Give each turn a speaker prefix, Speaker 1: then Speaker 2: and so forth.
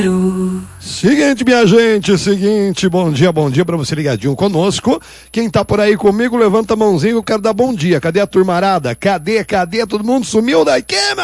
Speaker 1: Seguinte, minha gente, bom dia pra você ligadinho conosco. Quem tá por aí comigo, levanta a mãozinha, eu quero dar bom dia. Cadê a turmarada? Cadê? Todo mundo sumiu daqui, meu?